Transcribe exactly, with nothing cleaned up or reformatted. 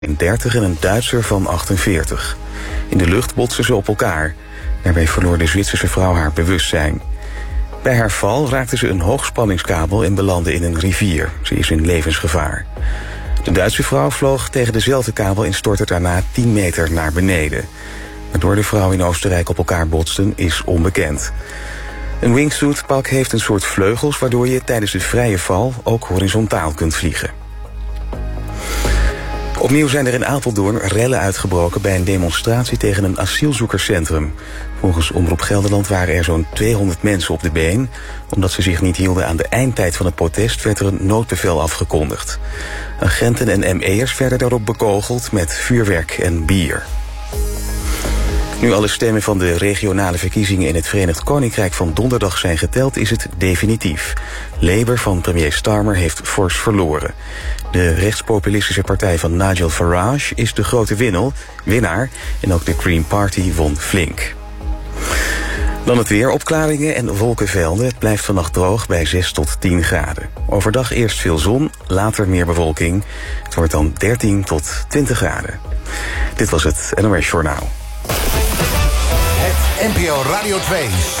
Een dertig en een Duitser van achtenveertig. In de lucht botsten ze op elkaar. Daarbij verloor de Zwitserse vrouw haar bewustzijn. Bij haar val raakte ze een hoogspanningskabel en belandde in een rivier. Ze is in levensgevaar. De Duitse vrouw vloog tegen dezelfde kabel en stortte daarna tien meter naar beneden. Waardoor de vrouw in Oostenrijk op elkaar botsten is onbekend. Een wingsuitpak heeft een soort vleugels waardoor je tijdens de vrije val ook horizontaal kunt vliegen. Opnieuw zijn er in Apeldoorn rellen uitgebroken bij een demonstratie tegen een asielzoekerscentrum. Volgens Omroep Gelderland waren er zo'n tweehonderd mensen op de been. Omdat ze zich niet hielden aan de eindtijd van het protest werd er een noodbevel afgekondigd. Agenten en M E'ers werden daarop bekogeld met vuurwerk en bier. Nu alle stemmen van de regionale verkiezingen in het Verenigd Koninkrijk van donderdag zijn geteld, is het definitief. Labour van premier Starmer heeft fors verloren. De rechtspopulistische partij van Nigel Farage is de grote winnaar, winnaar en ook de Green Party won flink. Dan het weer, opklaringen en wolkenvelden. Het blijft vannacht droog bij zes tot tien graden. Overdag eerst veel zon, later meer bewolking. Het wordt dan dertien tot twintig graden. Dit was het N O S Journaal. Het N P O Radio twee